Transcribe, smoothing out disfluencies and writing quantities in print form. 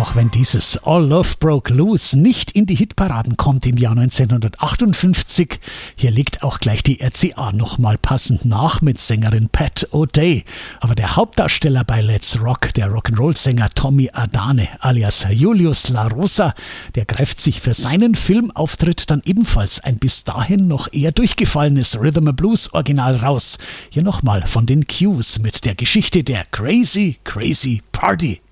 Auch wenn dieses All Love Broke Loose nicht in die Hitparaden kommt im Jahr 1958, hier legt auch gleich die RCA nochmal passend nach mit Sängerin Pat O'Day. Aber der Hauptdarsteller bei Let's Rock, der Rock'n'Roll-Sänger Tommy Adane alias Julius La Rosa, der greift sich für seinen Filmauftritt dann ebenfalls ein bis dahin noch eher durchgefallenes Rhythm and Blues Original raus. Hier nochmal von den Q's mit der Geschichte der Crazy Crazy Party.